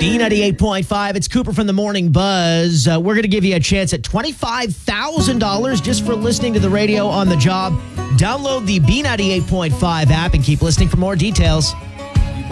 B98.5, it's Cooper from the Morning Buzz. We're going to give you a chance at $25,000 just for listening to the radio on the job. Download the B98.5 app and keep listening for more details.